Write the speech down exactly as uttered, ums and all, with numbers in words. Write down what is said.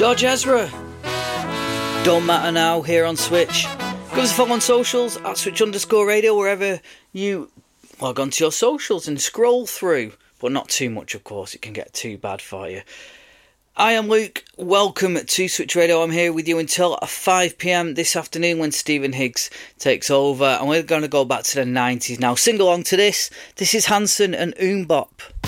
George Ezra. Don't Matter Now here on Switch. Give us a follow on socials at Switch underscore radio wherever you log on to your socials and scroll through. But not too much, of course. It can get too bad for you. I am Luke. Welcome to Switch Radio. I'm here with you until five p.m. this afternoon when Stephen Higgs takes over. And we're going to go back to the nineties now. Sing along to this. This is Hanson and Oombop.